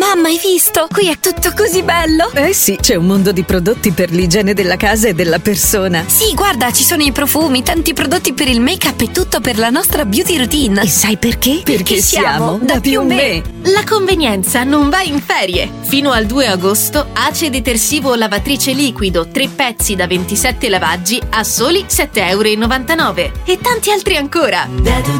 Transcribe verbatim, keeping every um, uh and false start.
Mamma, hai visto? Qui è tutto così bello. Eh sì, c'è un mondo di prodotti per l'igiene della casa e della persona. Sì, guarda, ci sono i profumi, tanti prodotti per il make-up e tutto per la nostra beauty routine. E sai perché? Perché, Perché siamo da più me. La convenienza non va in ferie. Fino al due agosto, Ace detersivo lavatrice liquido, tre pezzi da ventisette lavaggi a soli sette e novantanove euro. E tanti altri ancora.